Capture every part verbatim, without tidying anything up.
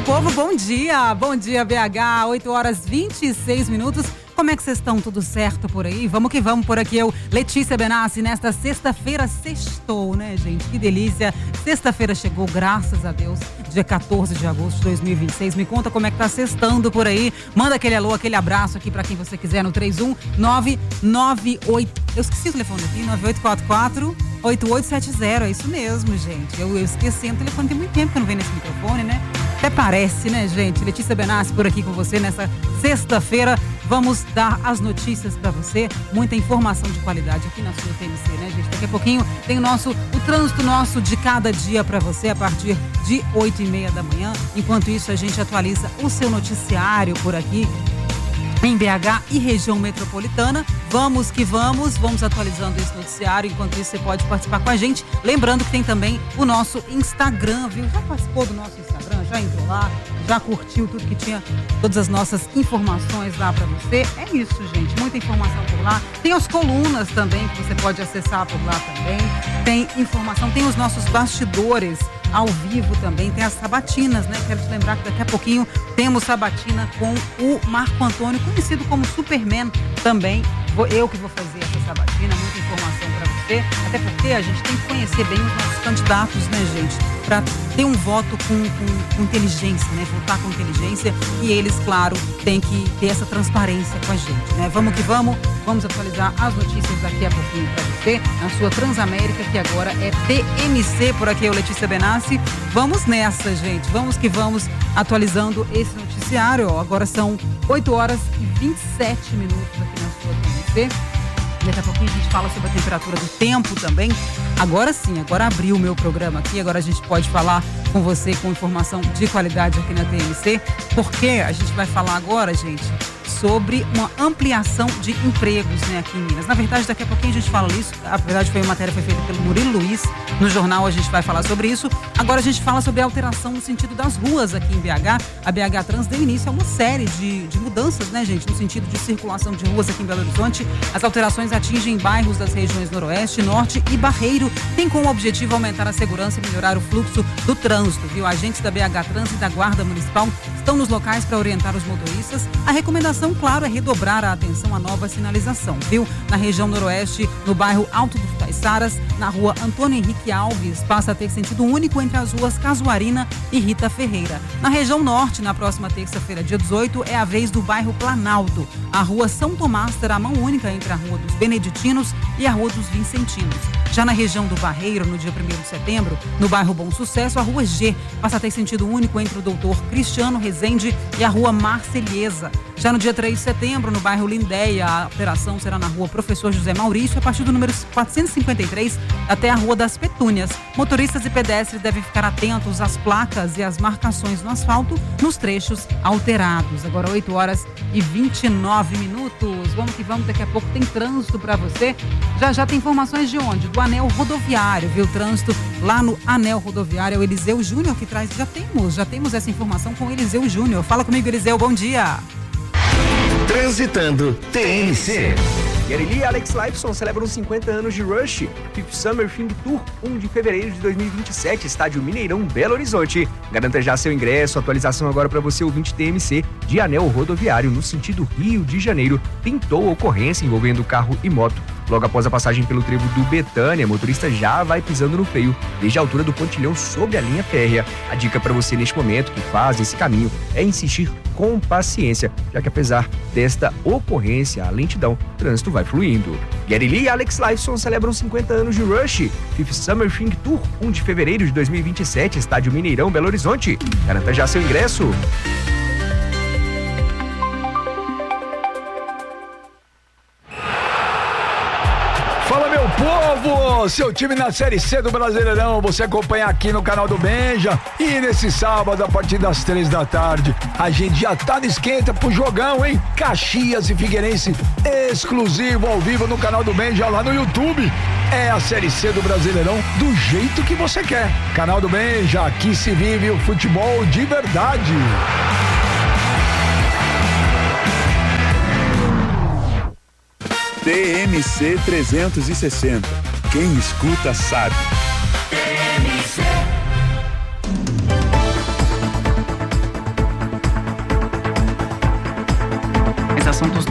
povo, bom dia. Bom dia, B H, oito horas e vinte e seis minutos. Como é que vocês estão? Tudo certo por aí? Vamos que vamos por aqui. Eu, Letícia Benassi, nesta sexta-feira, sextou, né, gente? Que delícia. Sexta-feira chegou, graças a Deus, dia quatorze de agosto de dois mil e vinte e seis. Me conta como é que tá sextando por aí. Manda aquele alô, aquele abraço aqui pra quem você quiser no três um nove nove oito... Eu esqueci o telefone aqui, nove oito quatro quatro oito oito sete zero. É isso mesmo, gente. Eu, eu esqueci o telefone, tem muito tempo que eu não venho nesse microfone, né? Até parece, né, gente? Letícia Benassi por aqui com você nessa sexta-feira. Vamos dar as notícias para você, muita informação de qualidade aqui na sua T M C, né, gente? Daqui a pouquinho tem o nosso, o trânsito nosso de cada dia para você a partir de oito e meia da manhã. Enquanto isso, a gente atualiza o seu noticiário por aqui em B H e região metropolitana. Vamos que vamos, vamos atualizando esse noticiário. Enquanto isso, você pode participar com a gente. Lembrando que tem também o nosso Instagram, viu? Já participou do nosso Instagram? Já entrou lá? Já curtiu tudo que tinha, todas as nossas informações lá para você? É isso, gente. Muita informação por lá. Tem as colunas também, que você pode acessar por lá também. Tem informação, tem os nossos bastidores ao vivo também, tem as sabatinas, né? Quero te lembrar que daqui a pouquinho temos sabatina com o Marco Antônio, conhecido como Superman também. Vou, eu que vou fazer essa sabatina, muita informação para você, até porque a gente tem que conhecer bem os nossos candidatos, né, gente? Para ter um voto com, com, com inteligência, né? Votar com inteligência, e eles, claro, têm que ter essa transparência com a gente, né? Vamos que vamos, vamos atualizar as notícias daqui a pouquinho para você, na sua Transamérica, que agora é T M C, por aqui eu, Letícia Benassi. Vamos nessa, gente, vamos que vamos, atualizando esse noticiário, ó. Agora são oito horas e vinte e sete minutos aqui na sua T M C. Daqui a pouquinho a gente fala sobre a temperatura do tempo também. Agora sim, agora abriu o meu programa aqui, agora a gente pode falar com você com informação de qualidade aqui na T M C, porque a gente vai falar agora, gente, sobre uma ampliação de empregos, né, aqui em Minas. Na verdade, daqui a pouquinho a gente fala isso. A verdade, foi uma matéria foi feita pelo Murilo Luiz. No jornal a gente vai falar sobre isso. Agora a gente fala sobre a alteração no sentido das ruas aqui em B H. A B H Trans deu início a uma série de, de mudanças, né, gente, no sentido de circulação de ruas aqui em Belo Horizonte. As alterações atingem bairros das regiões Noroeste, Norte e Barreiro. Tem como objetivo aumentar a segurança e melhorar o fluxo do trânsito, viu? Agentes da B H Trans e da Guarda Municipal estão nos locais para orientar os motoristas. A recomendação, claro, é redobrar a atenção à nova sinalização, viu? Na região Noroeste, no bairro Alto dos Caiçaras, na rua Antônio Henrique Alves, passa a ter sentido único entre as ruas Casuarina e Rita Ferreira. Na região Norte, na próxima terça-feira, dia dezoito, é a vez do bairro Planalto. A rua São Tomás terá mão única entre a rua dos Beneditinos e a rua dos Vincentinos. Já na região do Barreiro, no dia primeiro de setembro, no bairro Bom Sucesso, a rua G passa a ter sentido único entre o doutor Cristiano Rezende e a rua Marselhesa. Já no dia três de setembro, no bairro Lindéia, a operação será na rua Professor José Maurício, a partir do número quatrocentos e cinquenta e três até a Rua das Petúnias. Motoristas e pedestres devem ficar atentos às placas e às marcações no asfalto nos trechos alterados. Agora oito horas e vinte e nove minutos. Vamos que vamos, daqui a pouco tem trânsito para você. Já já tem informações de onde? Do Anel Rodoviário, viu? Trânsito lá no Anel Rodoviário. É o Eliseu Júnior que traz. Já temos, já temos essa informação com o Eliseu Júnior. Fala comigo, Eliseu, bom dia. Transitando T M C. Gary Lee e Alex Lifeson celebram cinquenta anos de Rush. Fifth Summer Film Tour, um de fevereiro de dois mil e vinte e sete, Estádio Mineirão, Belo Horizonte. Garanta já seu ingresso. Atualização agora para você, ouvinte T M C, de Anel Rodoviário, no sentido Rio de Janeiro. Pintou ocorrência envolvendo carro e moto. Logo após a passagem pelo trevo do Betânia, motorista já vai pisando no freio desde a altura do pontilhão sobre a linha férrea. A dica para você neste momento que faz esse caminho é insistir com paciência, já que apesar desta ocorrência, a lentidão, o trânsito vai fluindo. Gary Lee e Alex Lifeson celebram cinquenta anos de Rush. Fifth Summer Film Tour, um de fevereiro de dois mil e vinte e sete, Estádio Mineirão, Belo Horizonte. Garanta já seu ingresso. Fala, meu povo! Seu time na Série C do Brasileirão, você acompanha aqui no canal do Benja. E nesse sábado, a partir das três da tarde, a gente já tá no esquenta pro jogão, hein? Caxias e Figueirense, exclusivo ao vivo no canal do Benja, lá no YouTube. É a Série C do Brasileirão do jeito que você quer. Canal do Benja, aqui se vive o futebol de verdade. T M C trezentos e sessenta. Quem escuta sabe. T M C.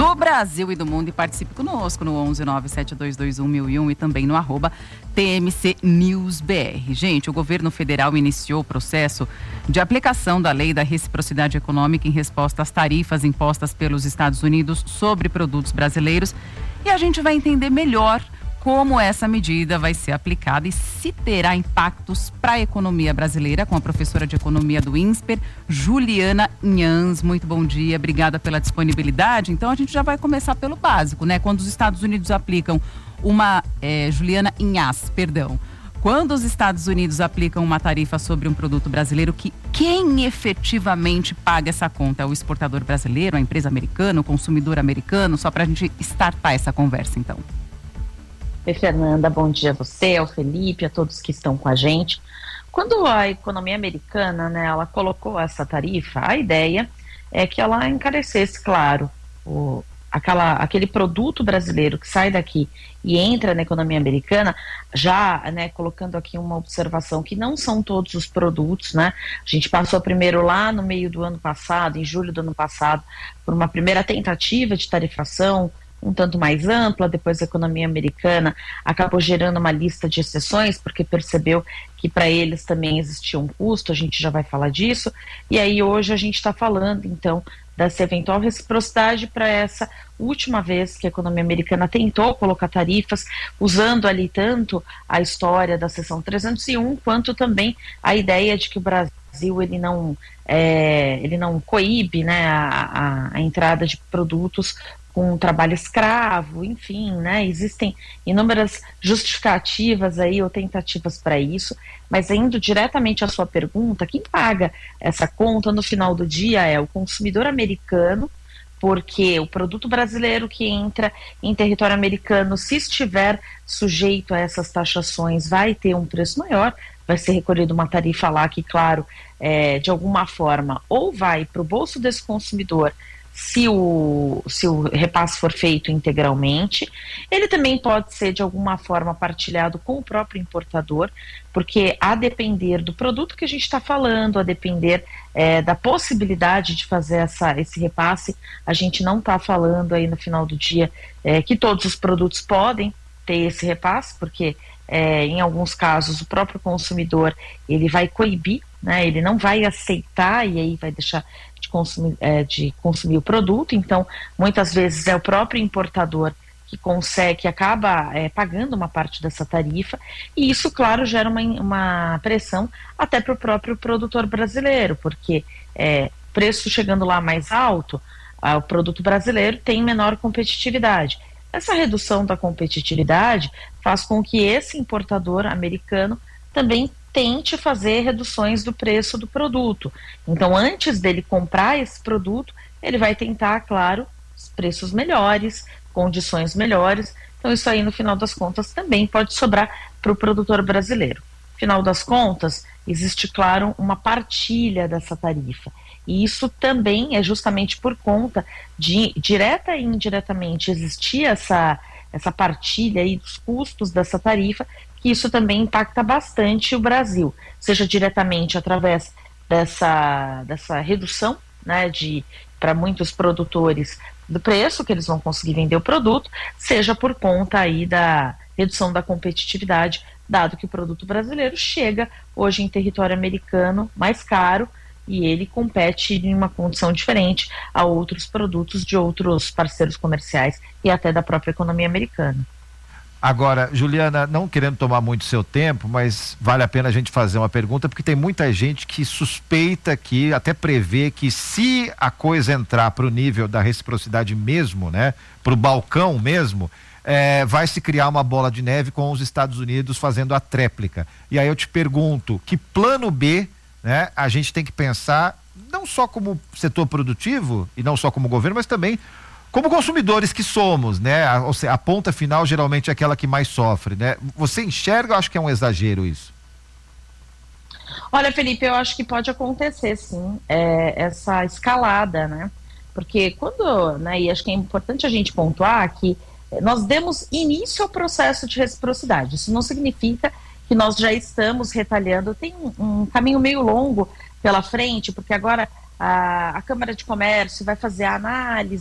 do Brasil e do mundo, e participe conosco no onze nove sete dois dois um mil e um e também no arroba T M C News B R. Gente, o governo federal iniciou o processo de aplicação da lei da reciprocidade econômica em resposta às tarifas impostas pelos Estados Unidos sobre produtos brasileiros, e a gente vai entender melhor como essa medida vai ser aplicada e se terá impactos para a economia brasileira, com a professora de economia do INSPER, Juliana Inhans. Muito bom dia, obrigada pela disponibilidade. Então a gente já vai começar pelo básico, né? Quando os Estados Unidos aplicam uma, é, Juliana Inhas, perdão, quando os Estados Unidos aplicam uma tarifa sobre um produto brasileiro, que quem efetivamente paga essa conta? É o exportador brasileiro, a empresa americana, o consumidor americano? Só para a gente startar essa conversa, então. Oi, Fernanda, bom dia a você, ao Felipe, a todos que estão com a gente. Quando a economia americana, né, ela colocou essa tarifa, a ideia é que ela encarecesse, claro, o, aquela, aquele produto brasileiro que sai daqui e entra na economia americana, já, né, colocando aqui uma observação que não são todos os produtos, né? A gente passou primeiro lá no meio do ano passado, em julho do ano passado, por uma primeira tentativa de tarifação um tanto mais ampla. Depois a economia americana acabou gerando uma lista de exceções, porque percebeu que para eles também existia um custo, a gente já vai falar disso, e aí hoje a gente está falando, então, dessa eventual reciprocidade para essa última vez que a economia americana tentou colocar tarifas, usando ali tanto a história da seção trezentos e um, quanto também a ideia de que o Brasil ele não, é, ele não coíbe, né, a, a, a entrada de produtos com trabalho escravo, enfim, né, existem inúmeras justificativas aí ou tentativas para isso, mas indo diretamente à sua pergunta, quem paga essa conta no final do dia é o consumidor americano, porque o produto brasileiro que entra em território americano, se estiver sujeito a essas taxações, vai ter um preço maior, vai ser recolhida uma tarifa lá que, claro, é, de alguma forma, ou vai para o bolso desse consumidor, se o, se o repasse for feito integralmente. Ele também pode ser de alguma forma partilhado com o próprio importador, porque a depender do produto que a gente está falando, a depender é, da possibilidade de fazer essa, esse repasse, a gente não está falando aí no final do dia é, que todos os produtos podem ter esse repasse, porque é, em alguns casos o próprio consumidor ele vai coibir, né, ele não vai aceitar e aí vai deixar de consumir, é, de consumir o produto. Então muitas vezes é o próprio importador que consegue, que acaba é, pagando uma parte dessa tarifa, e isso, claro, gera uma, uma pressão até para o próprio produtor brasileiro, porque é, preço chegando lá mais alto, ah, o produto brasileiro tem menor competitividade. Essa redução da competitividade faz com que esse importador americano também tente fazer reduções do preço do produto. Então, antes dele comprar esse produto, ele vai tentar, claro, os preços melhores, condições melhores. Então, isso aí, no final das contas, também pode sobrar para o produtor brasileiro. No final das contas, existe, claro, uma partilha dessa tarifa. E isso também é justamente por conta de, direta e indiretamente, existir essa, essa partilha aí dos custos dessa tarifa, que isso também impacta bastante o Brasil, seja diretamente através dessa, dessa redução, né, de, para muitos produtores do preço que eles vão conseguir vender o produto, seja por conta aí da redução da competitividade, dado que o produto brasileiro chega hoje em território americano mais caro, e ele compete em uma condição diferente a outros produtos de outros parceiros comerciais e até da própria economia americana. Agora, Juliana, não querendo tomar muito seu tempo, mas vale a pena a gente fazer uma pergunta, porque tem muita gente que suspeita, que até prevê que se a coisa entrar para o nível da reciprocidade mesmo, né, para o balcão mesmo, é, vai se criar uma bola de neve com os Estados Unidos fazendo a tréplica. E aí eu te pergunto, que plano B, né, a gente tem que pensar, não só como setor produtivo e não só como governo, mas também como consumidores que somos, né? A, ou seja, a ponta final geralmente é aquela que mais sofre, né? Você enxerga, eu acho que é um exagero isso? Olha, Felipe, eu acho que pode acontecer, sim, é, essa escalada, né? Porque quando, né, e acho que é importante a gente pontuar que nós demos início ao processo de reciprocidade. Isso não significa que nós já estamos retalhando. Tem um, um caminho meio longo pela frente, porque agora a, a Câmara de Comércio vai fazer a análise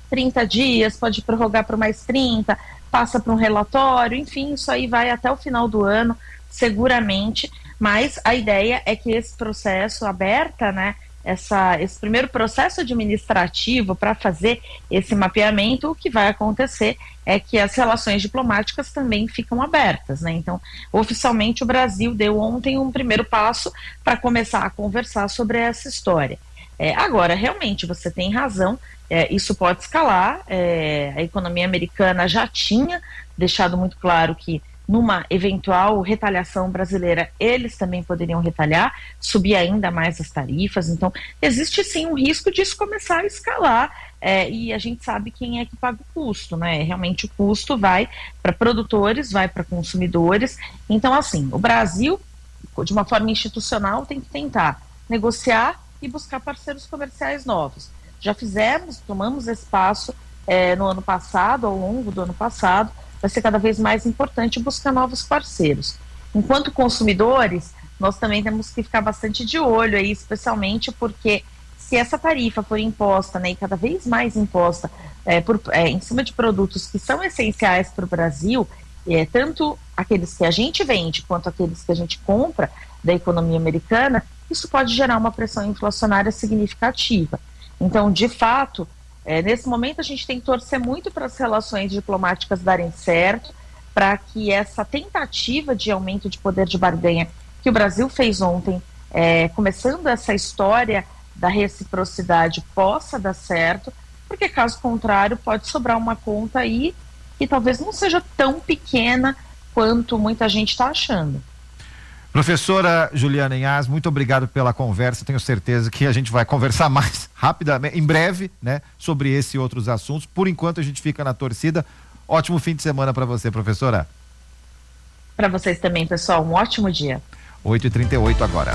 trinta dias, pode prorrogar por mais trinta, passa para um relatório, enfim, isso aí vai até o final do ano, seguramente, mas a ideia é que esse processo aberta, né, essa, esse primeiro processo administrativo para fazer esse mapeamento, o que vai acontecer é que as relações diplomáticas também ficam abertas, né? Então, oficialmente o Brasil deu ontem um primeiro passo para começar a conversar sobre essa história. É, agora, realmente, você tem razão, é, isso pode escalar, é, a economia americana já tinha deixado muito claro que numa eventual retaliação brasileira, eles também poderiam retalhar, subir ainda mais as tarifas. Então, existe sim um risco disso começar a escalar, é, e a gente sabe quem é que paga o custo, né? Realmente o custo vai para produtores, vai para consumidores. Então, assim, o Brasil, de uma forma institucional, tem que tentar negociar e buscar parceiros comerciais novos. Já fizemos, tomamos esse passo é, no ano passado, ao longo do ano passado. Vai ser cada vez mais importante buscar novos parceiros. Enquanto consumidores, nós também temos que ficar bastante de olho aí, especialmente porque se essa tarifa for imposta, né, e cada vez mais imposta é, por, é, em cima de produtos que são essenciais para o Brasil, é, tanto aqueles que a gente vende quanto aqueles que a gente compra da economia americana, isso pode gerar uma pressão inflacionária significativa. Então, de fato, É, nesse momento a gente tem que torcer muito para as relações diplomáticas darem certo, para que essa tentativa de aumento de poder de barganha que o Brasil fez ontem, é, começando essa história da reciprocidade, possa dar certo, porque caso contrário pode sobrar uma conta aí que talvez não seja tão pequena quanto muita gente está achando. Professora Juliana Inhas, muito obrigado pela conversa. Tenho certeza que a gente vai conversar mais rapidamente, em breve, né, sobre esse e outros assuntos. Por enquanto a gente fica na torcida. Ótimo fim de semana para você, professora. Para vocês também, pessoal. Um ótimo dia. oito e trinta e oito agora.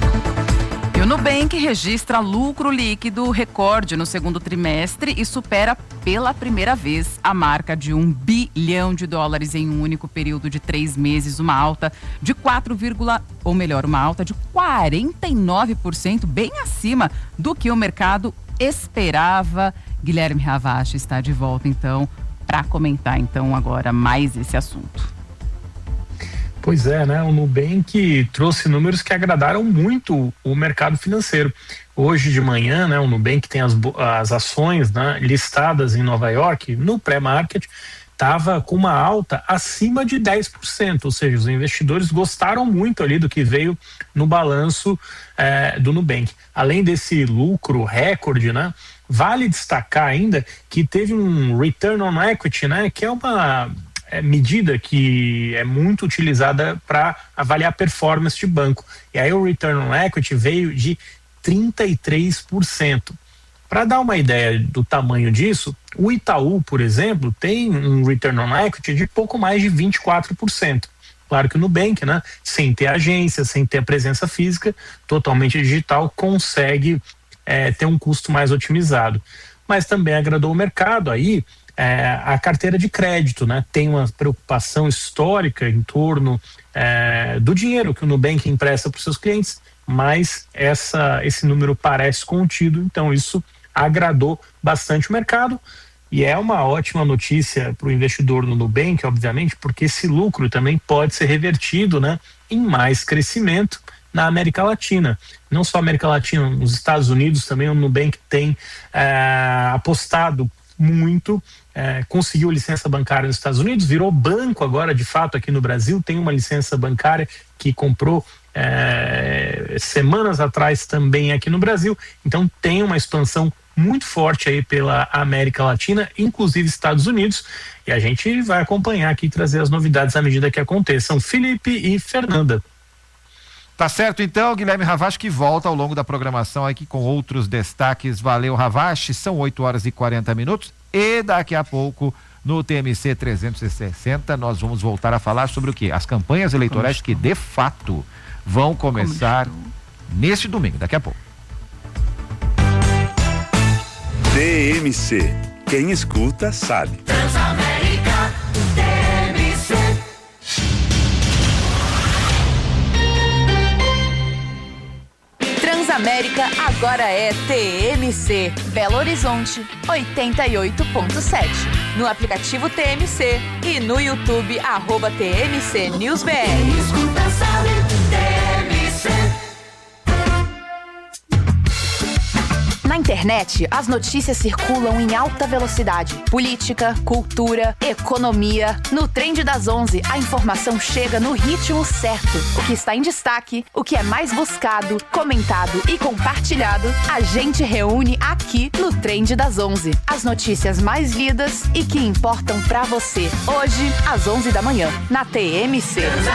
E o Nubank registra lucro líquido recorde no segundo trimestre e supera pela primeira vez a marca de um bilhão de dólares em um único período de três meses, uma alta de quatro, ou melhor, uma alta de quarenta e nove por cento, bem acima do que o mercado esperava. Guilherme Ravache está de volta, então, para comentar então agora mais esse assunto. Pois é, né? O Nubank trouxe números que agradaram muito o mercado financeiro. Hoje de manhã, né, o Nubank tem as, as ações, né, listadas em Nova York, no pré-market, estava com uma alta acima de dez por cento, ou seja, os investidores gostaram muito ali do que veio no balanço eh, do Nubank. Além desse lucro recorde, né, vale destacar ainda que teve um return on equity, né, que é uma É, medida que é muito utilizada para avaliar a performance de banco. E aí o return on equity veio de trinta e três por cento. Para dar uma ideia do tamanho disso, o Itaú, por exemplo, tem um return on equity de pouco mais de vinte e quatro por cento. Claro que o Nubank, né, sem ter agência, sem ter a presença física, totalmente digital, consegue é, ter um custo mais otimizado. Mas também agradou o mercado aí. É, a carteira de crédito, né, tem uma preocupação histórica em torno é, do dinheiro que o Nubank empresta para os seus clientes, mas essa, esse número parece contido, então isso agradou bastante o mercado e é uma ótima notícia para o investidor no Nubank, obviamente, porque esse lucro também pode ser revertido, né, em mais crescimento na América Latina. Não só América Latina, nos Estados Unidos também o Nubank tem é, apostado muito, é, conseguiu licença bancária nos Estados Unidos, virou banco agora de fato aqui no Brasil, tem uma licença bancária que comprou é, semanas atrás também aqui no Brasil, então tem uma expansão muito forte aí pela América Latina, inclusive Estados Unidos, e a gente vai acompanhar aqui e trazer as novidades à medida que aconteçam. Felipe e Fernanda. Tá certo então, Guilherme Ravache, que volta ao longo da programação aqui com outros destaques. Valeu, Ravache, são oito horas e quarenta minutos e daqui a pouco no T M C trezentos e sessenta nós vamos voltar a falar sobre o quê? As campanhas eleitorais que de fato vão começar neste domingo, daqui a pouco. T M C, quem escuta sabe. Transamérica, T M C. Transamérica agora é T M C. Belo Horizonte, oitenta e oito ponto sete. No aplicativo T M C e no YouTube, arroba T M C News B R. Escuta, sabe, T M C. Na internet, as notícias circulam em alta velocidade. Política, cultura, economia. No Trend das onze, a informação chega no ritmo certo. O que está em destaque, o que é mais buscado, comentado e compartilhado, a gente reúne aqui no Trend das onze. As notícias mais lidas e que importam pra você. Hoje, às onze da manhã, na T M C.